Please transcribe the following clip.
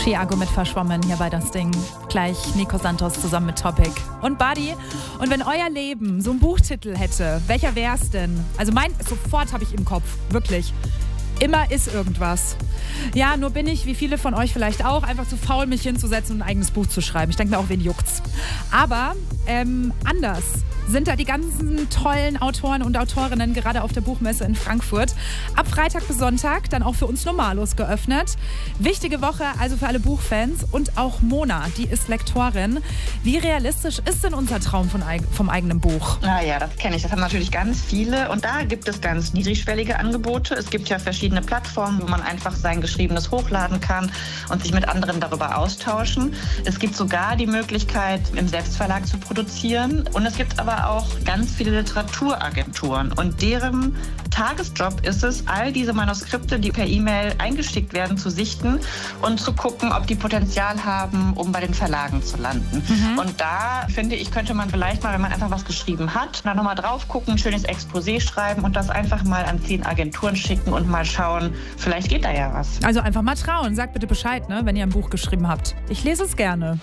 Chiago mit Verschwommen hier bei Das Ding. Gleich Nico Santos zusammen mit Topic und Buddy. Und wenn euer Leben so einen Buchtitel hätte, welcher wär's denn? Also sofort habe ich im Kopf, wirklich. Immer ist irgendwas. Ja, nur bin ich, wie viele von euch vielleicht auch, einfach zu faul, mich hinzusetzen und ein eigenes Buch zu schreiben. Ich denke mir auch, wen juckt's. Aber anders sind da die ganzen tollen Autoren und Autorinnen gerade auf der Buchmesse in Frankfurt. Ab Freitag bis Sonntag dann auch für uns Normalos geöffnet. Wichtige Woche also für alle Buchfans und auch Mona, die ist Lektorin. Wie realistisch ist denn unser Traum vom eigenen Buch? Ja, das kenne ich. Das haben natürlich ganz viele und da gibt es ganz niedrigschwellige Angebote. Es gibt ja verschiedene Plattformen, wo man einfach sein Geschriebenes hochladen kann und sich mit anderen darüber austauschen. Es gibt sogar die Möglichkeit, im Selbstverlag zu produzieren und es gibt aber auch ganz viele Literaturagenturen und deren Tagesjob ist es, all diese Manuskripte, die per E-Mail eingeschickt werden, zu sichten und zu gucken, ob die Potenzial haben, um bei den Verlagen zu landen. Und da finde ich, könnte man vielleicht mal, wenn man einfach was geschrieben hat, dann nochmal drauf gucken, ein schönes Exposé schreiben und das einfach mal an 10 Agenturen schicken und mal schauen, vielleicht geht da ja was. Also einfach mal trauen. Sagt bitte Bescheid, ne, wenn ihr ein Buch geschrieben habt. Ich lese es gerne.